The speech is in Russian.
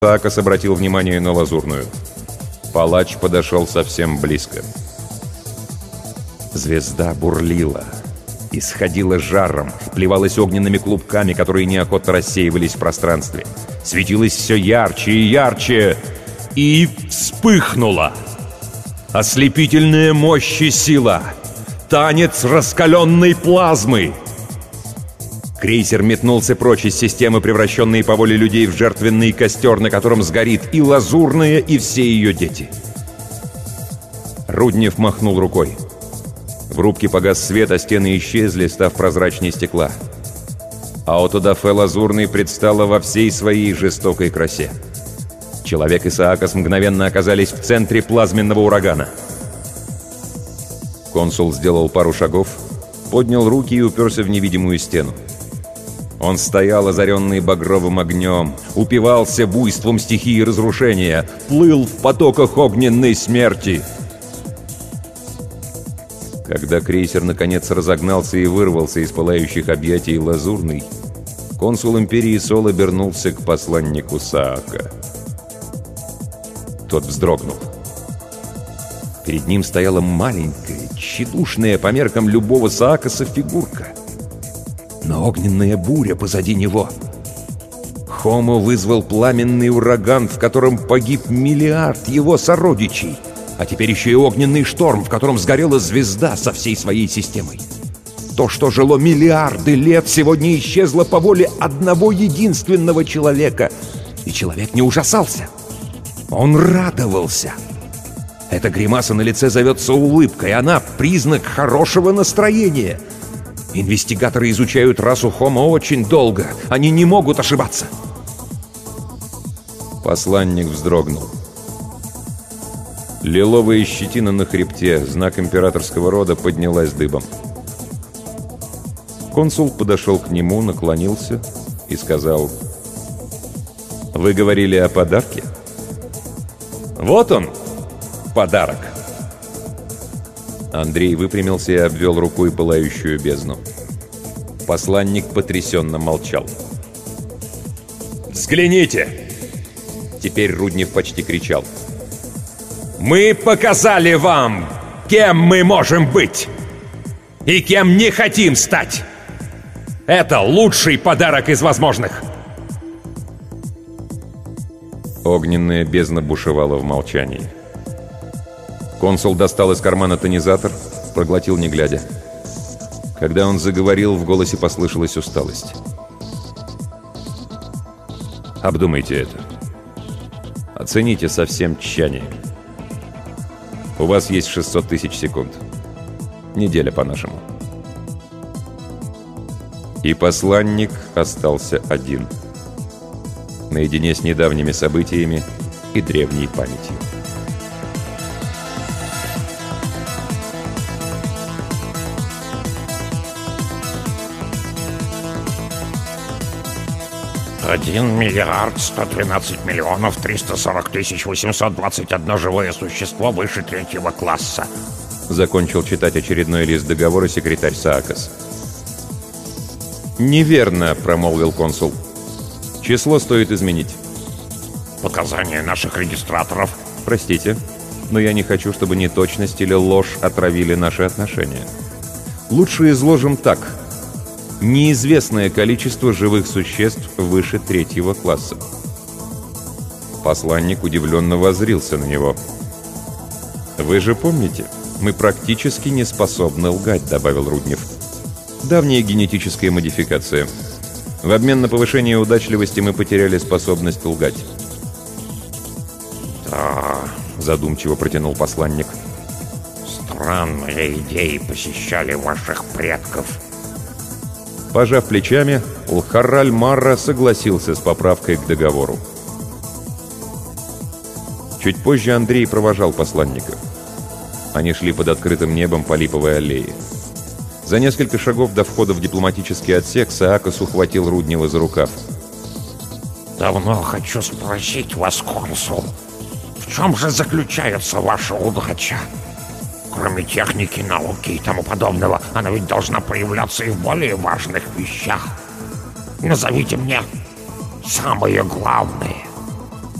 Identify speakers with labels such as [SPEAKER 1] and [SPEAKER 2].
[SPEAKER 1] Саакас обратил внимание на Лазурную. Палач подошел совсем близко. Звезда бурлила, исходила жаром, вплевалась огненными клубками, которые неохотно рассеивались в пространстве. Светилось все ярче и ярче, и вспыхнула. Ослепительная мощь и сила. Танец раскаленной плазмы. Крейсер метнулся прочь из системы, превращенной по воле людей в жертвенный костер, на котором сгорит и Лазурная, и все ее дети. Руднев махнул рукой. В рубке погас свет, а стены исчезли, став прозрачнее стекла. Аутодафе Лазурный предстала во всей своей жестокой красе. Человек и Саакас мгновенно оказались в центре плазменного урагана. Консул сделал пару шагов, поднял руки и уперся в невидимую стену. Он стоял, озаренный багровым огнем, упивался буйством стихии разрушения, плыл в потоках огненной смерти. Когда крейсер наконец разогнался и вырвался из пылающих объятий Лазурной, консул империи Сол обернулся к посланнику Саака. Тот вздрогнул. Перед ним стояла маленькая, тщедушная по меркам любого Саакаса фигурка. Но огненная буря позади него. Хомо вызвал пламенный ураган, в котором погиб миллиард его сородичей. А теперь еще и огненный шторм, в котором сгорела звезда со всей своей системой. То, что жило миллиарды лет, сегодня исчезло по воле одного единственного человека. И человек не ужасался. Он радовался. Эта гримаса на лице зовется улыбкой. Она признак хорошего настроения. Инвестигаторы изучают расу Хомо очень долго. Они не могут ошибаться. Посланник вздрогнул. Лиловая щетина на хребте, знак императорского рода, поднялась дыбом. Консул подошел к нему, наклонился и сказал: «Вы говорили о подарке? Вот он, подарок!» Андрей выпрямился и обвел рукой пылающую бездну. Посланник потрясенно молчал. «Взгляните!» Теперь Руднев почти кричал. «Мы показали вам, кем мы можем быть и кем не хотим стать! Это лучший подарок из возможных!» Огненная бездна бушевала в молчании. Консул достал из кармана тонизатор, проглотил не глядя. Когда он заговорил, в голосе послышалась усталость. «Обдумайте это. Оцените со всем тщанием. У вас есть 600 тысяч секунд. Неделя по-нашему». И посланник остался один. Наедине с недавними событиями и древней памятью.
[SPEAKER 2] «1 миллиард 112 миллионов 340 тысяч 821 живое существо выше 3-го класса»,
[SPEAKER 1] закончил читать очередной лист договора секретарь Саакас. «Неверно», — промолвил консул. «Число стоит изменить».
[SPEAKER 2] «Показания наших регистраторов».
[SPEAKER 1] «Простите, но я не хочу, чтобы неточность или ложь отравили наши отношения. Лучше изложим так. Неизвестное количество живых существ выше 3-го класса». Посланник удивленно воззрился на него. «Вы же помните, мы практически не способны лгать», — добавил Руднев. «Давняя генетическая модификация. В обмен на повышение удачливости мы потеряли способность лгать».
[SPEAKER 2] «Да»,
[SPEAKER 1] — задумчиво протянул посланник.
[SPEAKER 2] «Странные идеи посещали ваших предков».
[SPEAKER 1] Пожав плечами, Улхарраль Марра согласился с поправкой к договору. Чуть позже Андрей провожал посланника. Они шли под открытым небом по липовой аллее. За несколько шагов до входа в дипломатический отсек Саакас ухватил Руднева за рукав.
[SPEAKER 2] «Давно хочу спросить вас, консул, в чем же заключается ваша удача? Кроме техники, науки и тому подобного, она ведь должна проявляться и в более важных вещах. Назовите мне самое главное».